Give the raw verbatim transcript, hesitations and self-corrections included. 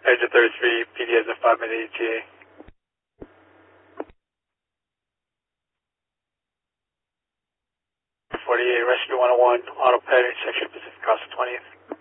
Exit thirty-three, P D has a five minute E T A. forty-eight, Rescue one oh one, auto ped, intersection Pacific Crossing twentieth.